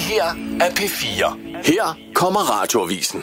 her er P4. Her kommer Radioavisen.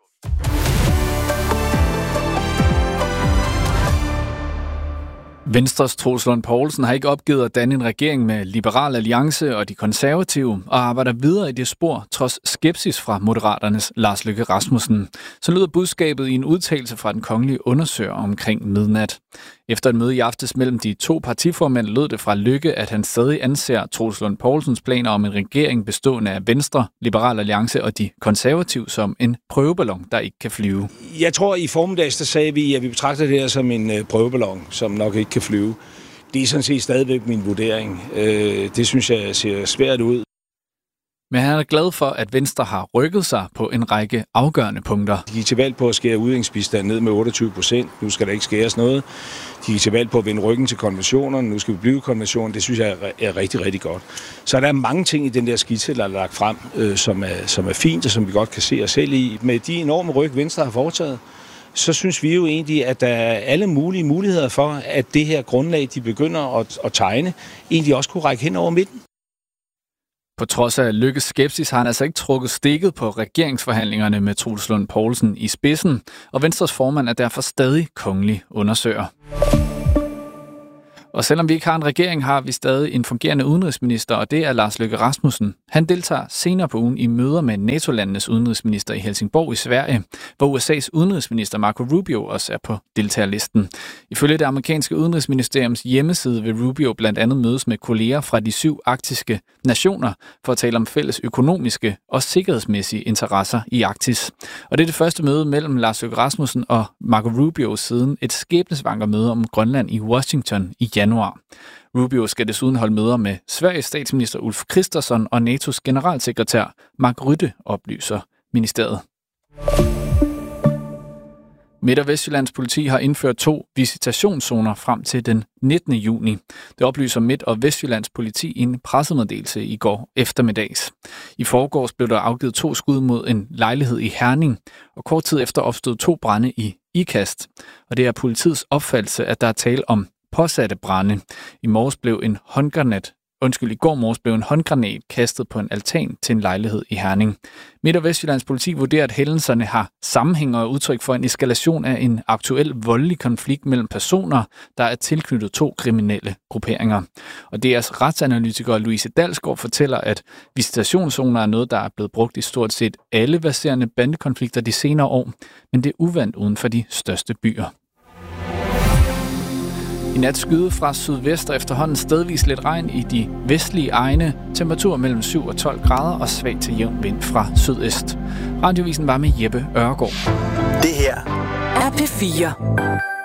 Venstres Troels Lund Poulsen har ikke opgivet at danne en regering med Liberal Alliance og de konservative, og arbejder videre i det spor, trods skepsis fra Moderaternes Lars Løkke Rasmussen. Så lyder budskabet i en udtalelse fra den kongelige undersøger omkring midnat. Efter et møde i aftes mellem de to partiformænd lød det fra Løkke, at han stadig anser Troels Lund Poulsens planer om en regering bestående af Venstre, Liberal Alliance og de konservative som en prøveballon, der ikke kan flyve. Jeg tror, i formiddags, der sagde vi, at vi betragter det her som en prøveballon, som nok ikke kan flyve. Det er sådan set stadigvæk min vurdering. Det synes jeg ser svært ud. Men han er glad for, at Venstre har rykket sig på en række afgørende punkter. De gik til valg på at skære udviklingsbistanden ned med 28%. Nu skal der ikke skæres noget. De gik til valg på at vende ryggen til konventionerne. Nu skal vi blive konventionen. Det synes jeg er rigtig, rigtig godt. Så der er mange ting i den der skitse, der er lagt frem, som er fint, og som vi godt kan se os selv i. Med de enorme ryg, Venstre har foretaget, så synes vi jo egentlig, at der er alle mulige muligheder for, at det her grundlag, de begynder at tegne, egentlig også kunne række hen over midten. På trods af Løkkes skepsis har han altså ikke trukket stikket på regeringsforhandlingerne med Troels Lund Poulsen i spidsen, og Venstres formand er derfor stadig kongelig undersøger. Og selvom vi ikke har en regering, har vi stadig en fungerende udenrigsminister, og det er Lars Løkke Rasmussen. Han deltager senere på ugen i møder med NATO-landenes udenrigsminister i Helsingborg i Sverige, hvor USA's udenrigsminister Marco Rubio også er på deltagerlisten. Ifølge det amerikanske udenrigsministeriums hjemmeside vil Rubio blandt andet mødes med kolleger fra de 7 arktiske nationer for at tale om fælles økonomiske og sikkerhedsmæssige interesser i Arktis. Og det er det første møde mellem Lars Løkke Rasmussen og Marco Rubio siden et skæbnesvangert møde om Grønland i Washington i januar. Rubio skal desuden holde møder med Sveriges statsminister Ulf Kristersson og NATO's generalsekretær Mark Rutte, oplyser ministeriet. Midt- og Vestjyllands politi har indført 2 visitationszoner frem til den 19. juni. Det oplyser Midt- og Vestjyllands politi i en pressemeddelelse i går eftermiddags. I forgårs blev der afgivet 2 skud mod en lejlighed i Herning, og kort tid efter opstod 2 brande i Ikast. Og det er politiets opfattelse, at der er tale om påsatte brande. I går morges blev en håndgranat kastet på en altan til en lejlighed i Herning. Midt- og Vestjyllands politi vurderer, at hændelserne har sammenhæng og udtryk for en eskalation af en aktuel voldelig konflikt mellem personer, der er tilknyttet 2 kriminelle grupperinger. Og DR's retsanalytiker Louise Dalsgaard fortæller, at visitationszoner er noget, der er blevet brugt i stort set alle verserende bandekonflikter de senere år, men det er uvandt uden for de største byer. I nat skyde fra sydvest og efterhånden stedvis lidt regn i de vestlige egne. Temperatur mellem 7 og 12 grader og svag til jævn vind fra sydøst. Radioavisen var med Jeppe Ørgaard. Det her er P4.